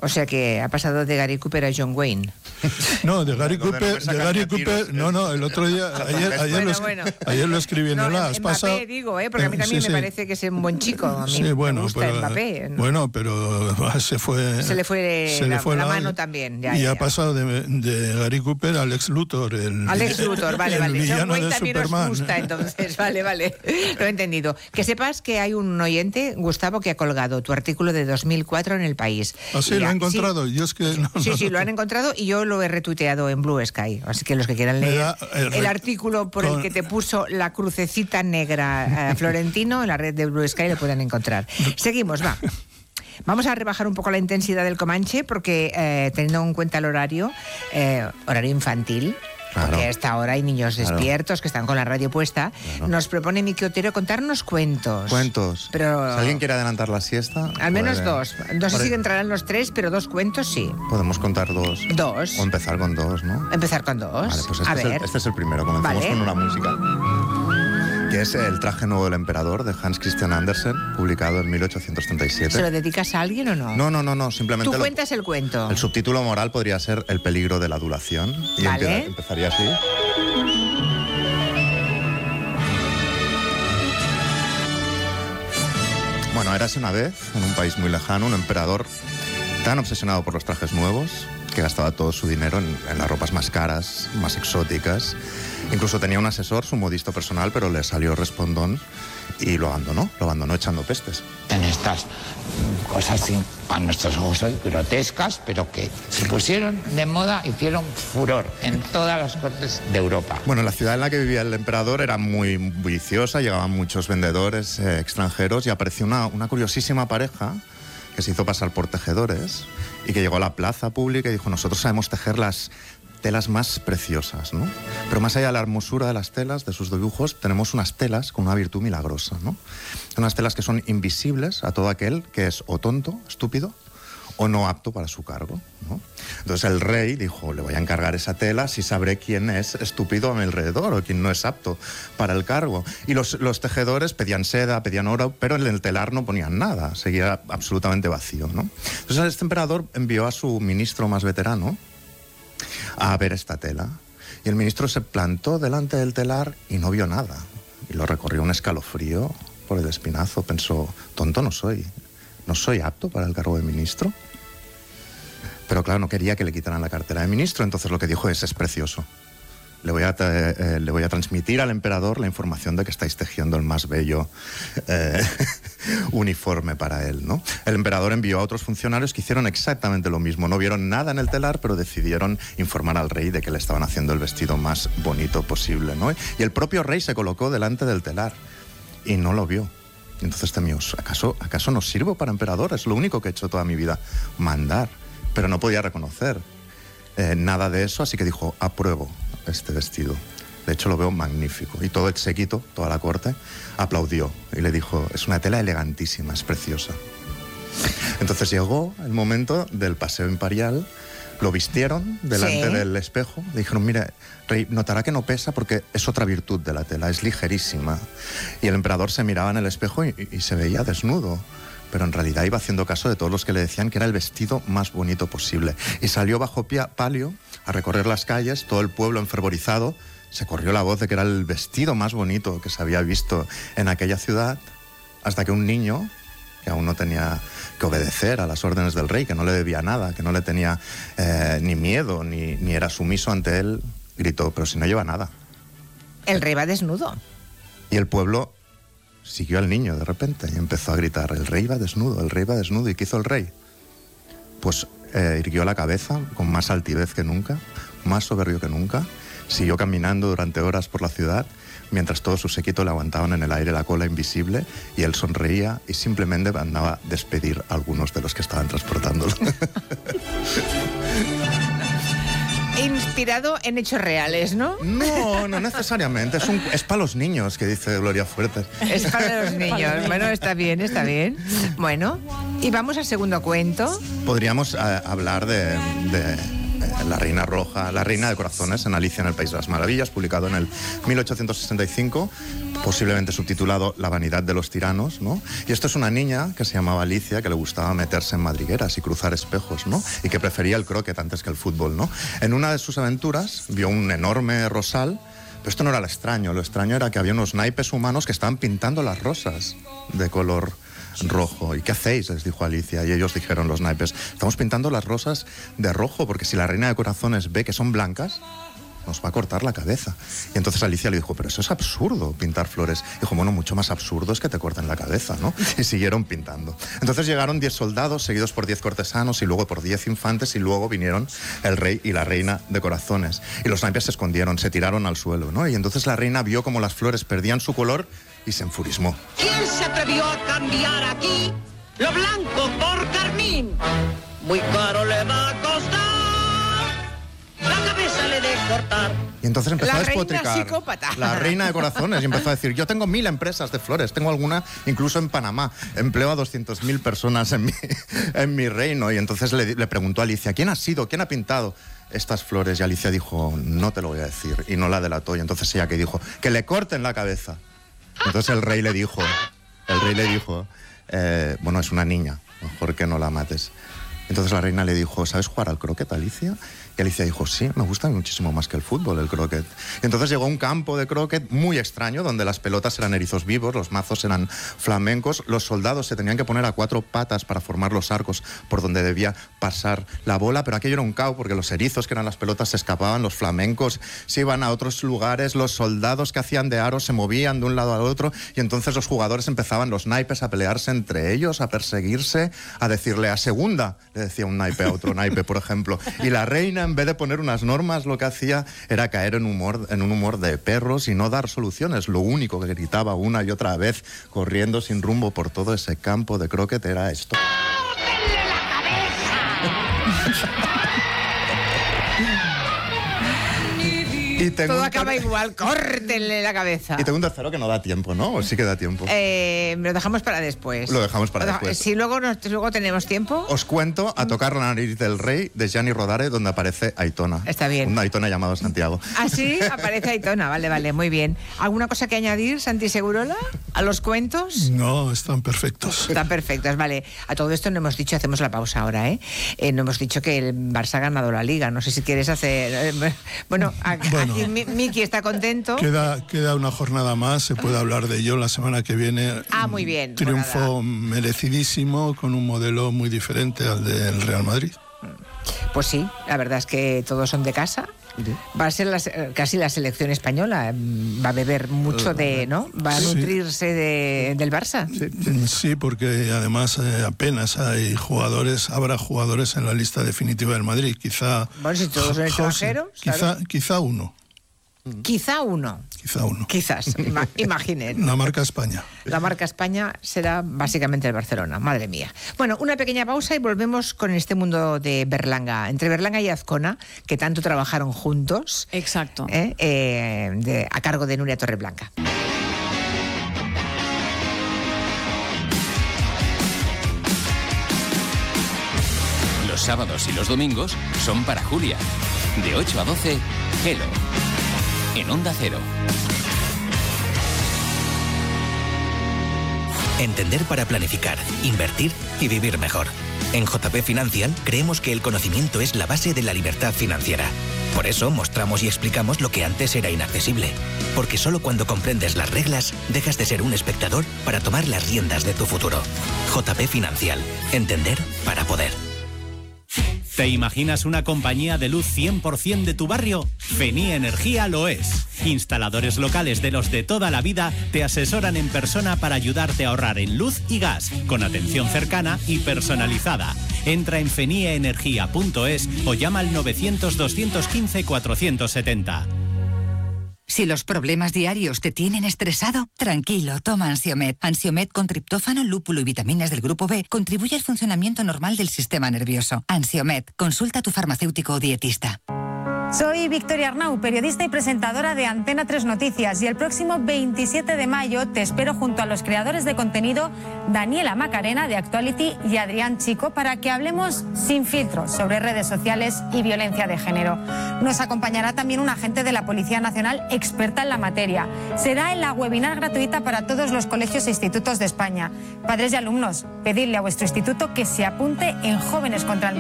O sea que ha pasado de Gary Cooper a John Wayne. No, de Gary Cooper, no, el otro día, ayer lo escribí en el As. Mbappé, digo, porque a mí también me parece que es un buen chico. A mí me gusta Mbappé. Bueno, pero se le fue la mano también. Ha pasado de Gary Cooper al Lex Luthor. Lex Luthor, vale. John Wayne también Superman. Nos gusta, entonces, vale. Lo he entendido. Que sepas que hay un oyente, Gustavo, que ha colgado tu artículo de 2004 en El País. ¿Ah, sí? ¿Lo ha encontrado? Sí. Yo es que Sí, lo han encontrado y yo lo he retuiteado en Blue Sky. Así que los que quieran leer el artículo por el que te puso la crucecita negra Florentino en la red de Blue Sky lo pueden encontrar. Seguimos, va. Vamos a rebajar un poco la intensidad del Comanche porque teniendo en cuenta el horario infantil, claro, porque a esta hora hay niños despiertos que están con la radio puesta, nos propone Miki Otero contarnos cuentos. Pero si alguien quiere adelantar la siesta... Al menos dos. No sé si entrarán los tres, pero 2 cuentos sí. Podemos contar 2. O empezar con 2, ¿no? Empezar con 2. Vale, pues este es el primero. Comenzamos con una música. Que es El traje nuevo del emperador, de Hans Christian Andersen, publicado en 1837. ¿Se lo dedicas a alguien o no? No, simplemente... Tú cuentas el cuento. El subtítulo moral podría ser El peligro de la adulación. Y empezaría así. Bueno, érase una vez, en un país muy lejano, un emperador tan obsesionado por los trajes nuevos que gastaba todo su dinero en las ropas más caras, más exóticas. Incluso tenía un asesor, su modisto personal, pero le salió respondón y lo abandonó echando pestes. En estas cosas a nuestros ojos hoy grotescas, pero que se pusieron de moda, hicieron furor en todas las cortes de Europa. Bueno, la ciudad en la que vivía el emperador era muy bulliciosa, llegaban muchos vendedores extranjeros y apareció una curiosísima pareja que se hizo pasar por tejedores y que llegó a la plaza pública y dijo: nosotros sabemos tejer las telas más preciosas, ¿no? Pero más allá de la hermosura de las telas, de sus dibujos, tenemos unas telas con una virtud milagrosa, ¿no? Unas telas que son invisibles a todo aquel que es o tonto, estúpido, o no apto para su cargo, ¿no? Entonces el rey dijo: le voy a encargar esa tela si sabré quién es estúpido a mi alrededor o quién no es apto para el cargo. Y los tejedores pedían seda, pedían oro, pero en el telar no ponían nada, seguía absolutamente vacío, ¿no? Entonces este emperador envió a su ministro más veterano a ver esta tela. Y el ministro se plantó delante del telar y no vio nada. Y lo recorrió un escalofrío por el espinazo. Pensó: tonto no soy apto para el cargo de ministro. Pero claro, no quería que le quitaran la cartera de ministro, entonces lo que dijo es precioso. Le voy a transmitir al emperador la información de que estáis tejiendo el más bello uniforme para él, ¿no? El emperador envió a otros funcionarios que hicieron exactamente lo mismo. No vieron nada en el telar, pero decidieron informar al rey de que le estaban haciendo el vestido más bonito posible, ¿no? Y el propio rey se colocó delante del telar y no lo vio. Entonces temió: ¿acaso no sirvo para emperador? Es lo único que he hecho toda mi vida, mandar. Pero no podía reconocer nada de eso, así que dijo: apruebo este vestido. De hecho, lo veo magnífico. Y todo el séquito, toda la corte, aplaudió y le dijo: es una tela elegantísima, es preciosa. Entonces llegó el momento del paseo imperial, lo vistieron delante del espejo, le dijeron: mire, rey, notará que no pesa porque es otra virtud de la tela, es ligerísima. Y el emperador se miraba en el espejo y se veía desnudo, pero en realidad iba haciendo caso de todos los que le decían que era el vestido más bonito posible. Y salió bajo palio a recorrer las calles, todo el pueblo enfervorizado. Se corrió la voz de que era el vestido más bonito que se había visto en aquella ciudad, hasta que un niño, que aún no tenía que obedecer a las órdenes del rey, que no le debía nada, que no le tenía ni miedo, ni era sumiso ante él, gritó: pero si no lleva nada. El rey va desnudo. Y el pueblo siguió al niño de repente y empezó a gritar: el rey va desnudo, el rey va desnudo. ¿Y qué hizo el rey? Pues irguió la cabeza con más altivez que nunca, más soberbio que nunca, siguió caminando durante horas por la ciudad, mientras todo su séquito le aguantaban en el aire la cola invisible, y él sonreía y simplemente mandaba despedir a algunos de los que estaban transportándolo. Inspirado en hechos reales, ¿no? No necesariamente. Es para los niños, que dice Gloria Fuertes. Es para los niños. Bueno, está bien. Bueno, y vamos al segundo cuento. Podríamos hablar de La Reina Roja, La Reina de Corazones, en Alicia en el País de las Maravillas, publicado en el 1865, posiblemente subtitulado La vanidad de los tiranos, ¿no? Y esto es una niña que se llamaba Alicia, que le gustaba meterse en madrigueras y cruzar espejos, ¿no? Y que prefería el croquet antes que el fútbol, ¿no? En una de sus aventuras vio un enorme rosal. Pero esto no era lo extraño era que había unos naipes humanos que estaban pintando las rosas de color rojo. ¿Y qué hacéis?, les dijo Alicia. Y ellos dijeron, los naipes, estamos pintando las rosas de rojo, porque si la Reina de Corazones ve que son blancas, nos va a cortar la cabeza. Y entonces Alicia le dijo, pero eso es absurdo, pintar flores. Y dijo, bueno, mucho más absurdo es que te corten la cabeza, ¿no? Y siguieron pintando. Entonces llegaron 10 soldados, seguidos por 10 cortesanos, y luego por 10 infantes, y luego vinieron el rey y la Reina de Corazones. Y los naipes se escondieron, se tiraron al suelo, ¿no? Y entonces la reina vio como las flores perdían su color y se enfurismó. ¿Quién se atrevió a cambiar aquí lo blanco por carmín? Muy caro le va a costar. La cabeza le de cortar. Y entonces empezó la a despotricar. Reina psicópata. La Reina de Corazones. Y empezó a decir, yo tengo 1000 empresas de flores, tengo alguna incluso en Panamá. Empleo a 200.000 personas en mi reino. Y entonces le preguntó a Alicia, ¿quién ha sido? ¿Quién ha pintado estas flores? Y Alicia dijo, no te lo voy a decir. Y no la delató. Y entonces ella que dijo, que le corten la cabeza. Entonces el rey le dijo, bueno, es una niña, mejor que no la mates. Entonces la reina le dijo, ¿sabes jugar al croquet, Alicia? Y Alicia dijo, sí, me gusta muchísimo más que el fútbol, el croquet. Y entonces llegó a un campo de croquet muy extraño, donde las pelotas eran erizos vivos, los mazos eran flamencos, los soldados se tenían que poner a 4 patas para formar los arcos por donde debía pasar la bola, pero aquello era un caos, porque los erizos, que eran las pelotas, se escapaban, los flamencos se iban a otros lugares, los soldados que hacían de aros se movían de un lado al otro, y entonces los jugadores empezaban, los naipes, a pelearse entre ellos, a perseguirse, a decirle a segunda, le decía un naipe a otro naipe, por ejemplo. Y la reina, en vez de poner unas normas, lo que hacía era caer en un humor de perros y no dar soluciones. Lo único que gritaba una y otra vez, corriendo sin rumbo por todo ese campo de croquet, era esto. ¡Córtenle la cabeza! Y todo acaba igual, córtenle la cabeza. Y tengo un tercero que no da tiempo, ¿no? ¿O sí que da tiempo? Lo dejamos para después. Lo dejamos para después. Si luego tenemos tiempo. Os cuento A tocar la nariz del rey, de Gianni Rodari, donde aparece Aitona. Está bien. Un Aitona llamado Santiago. ¿Ah, sí? Aparece Aitona. Vale, muy bien. ¿Alguna cosa que añadir, Santi Segurola, a los cuentos? No, están perfectos. Están perfectos, vale. A todo esto no hemos dicho, hacemos la pausa ahora, ¿eh? No hemos dicho que el Barça ha ganado la Liga. No sé si quieres hacer... Bueno, aquí Miki está contento. Queda una jornada más, se puede hablar de ello la semana que viene. Muy bien. Triunfo merecidísimo, con un modelo muy diferente al del Real Madrid. Pues sí, la verdad es que todos son de casa. Va a ser casi la selección española. Va a beber mucho ¿no? Va a nutrirse del Barça. Sí, porque además apenas habrá jugadores en la lista definitiva del Madrid. Quizá... Bueno, si todos son extranjeros. Quizá uno. Quizá uno. Quizás, imaginen. La marca España. La marca España será básicamente el Barcelona, madre mía. Bueno, una pequeña pausa y volvemos con este mundo de Berlanga. Entre Berlanga y Azcona, que tanto trabajaron juntos. Exacto. A cargo de Nuria Torreblanca. Los sábados y los domingos son para Julia. De 8 a 12, Hello. En Onda Cero. Entender para planificar, invertir y vivir mejor. En JP Financial creemos que el conocimiento es la base de la libertad financiera. Por eso mostramos y explicamos lo que antes era inaccesible. Porque solo cuando comprendes las reglas, dejas de ser un espectador para tomar las riendas de tu futuro. JP Financial. Entender para poder. ¿Te imaginas una compañía de luz 100% de tu barrio? Fenía Energía lo es. Instaladores locales de los de toda la vida te asesoran en persona para ayudarte a ahorrar en luz y gas, con atención cercana y personalizada. Entra en feniaenergia.es o llama al 900-215-470. Si los problemas diarios te tienen estresado, tranquilo, toma Ansiomed. Ansiomed con triptófano, lúpulo y vitaminas del grupo B contribuye al funcionamiento normal del sistema nervioso. Ansiomed, consulta a tu farmacéutico o dietista. Soy Victoria Arnau, periodista y presentadora de Antena 3 Noticias, y el próximo 27 de mayo te espero junto a los creadores de contenido Daniela Macarena de Actuality y Adrián Chico para que hablemos sin filtros sobre redes sociales y violencia de género. Nos acompañará también un agente de la Policía Nacional experta en la materia. Será en la webinar gratuita para todos los colegios e institutos de España. Padres y alumnos, pedidle a vuestro instituto que se apunte en Jóvenes contra el Machismo.